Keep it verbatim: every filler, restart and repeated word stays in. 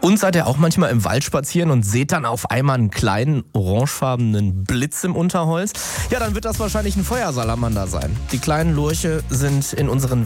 Und seid ihr auch manchmal im Wald spazieren und seht dann auf einmal einen kleinen orangefarbenen Blitz im Unterholz? Ja, dann wird das wahrscheinlich ein Feuersalamander sein. Die kleinen Lurche sind in unseren